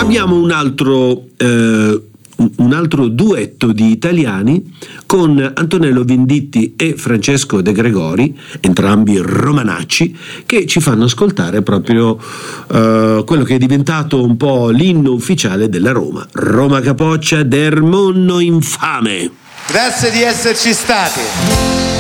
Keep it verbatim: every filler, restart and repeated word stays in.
abbiamo un altro eh, un altro duetto di italiani con Antonello Venditti e Francesco De Gregori, entrambi romanacci, che ci fanno ascoltare proprio uh, quello che è diventato un po' l'inno ufficiale della Roma, Roma capoccia der monno infame. Grazie di esserci stati.